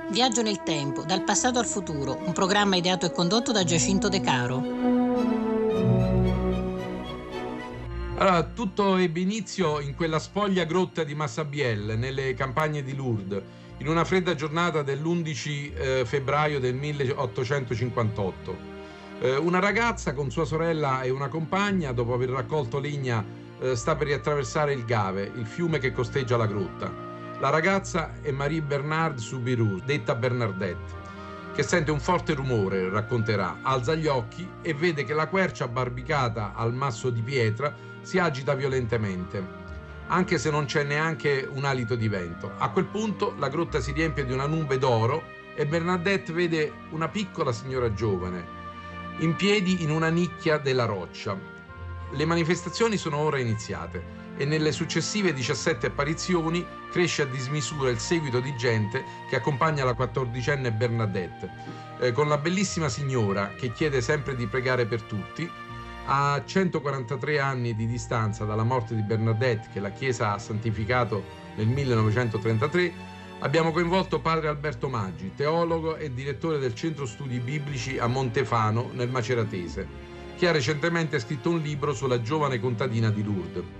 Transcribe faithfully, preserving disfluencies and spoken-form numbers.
Viaggio nel tempo, dal passato al futuro, un programma ideato e condotto da Giacinto De Caro. Allora, tutto ebbe inizio in quella spoglia grotta di Massabielle, nelle campagne di Lourdes, in una fredda giornata dell'undici eh, febbraio del milleottocentocinquantotto. Eh, una ragazza con sua sorella e una compagna, dopo aver raccolto legna, eh, sta per riattraversare il Gave, il fiume che costeggia la grotta. La ragazza è Marie Bernard Soubirous, detta Bernadette, che sente un forte rumore, racconterà, alza gli occhi e vede che la quercia abbarbicata al masso di pietra si agita violentemente, anche se non c'è neanche un alito di vento. A quel punto la grotta si riempie di una nube d'oro e Bernadette vede una piccola signora giovane, in piedi in una nicchia della roccia. Le manifestazioni sono ora iniziate e nelle successive diciassette apparizioni cresce a dismisura il seguito di gente che accompagna la quattordicenne Bernadette, eh, con la bellissima signora che chiede sempre di pregare per tutti. A centoquarantatré anni di distanza dalla morte di Bernadette, che la Chiesa ha santificato nel millenovecentotrentatré, abbiamo coinvolto padre Alberto Maggi, teologo e direttore del Centro Studi Biblici a Montefano, nel Maceratese, che ha recentemente scritto un libro sulla giovane contadina di Lourdes.